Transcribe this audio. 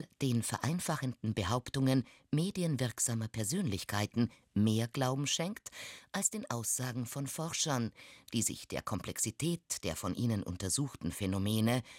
den vereinfachenden Behauptungen medienwirksamer Persönlichkeiten mehr Glauben schenkt als den Aussagen von Forschern, die sich der Komplexität der von ihnen untersuchten Phänomene